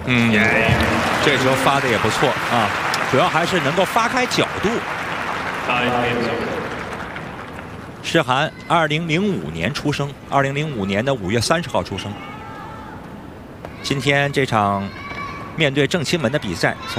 这球发的也不错啊，主要还是能够发开角度。诗涵2005年出生，2005年的5月30号出生。今天这场面对正清门的比赛。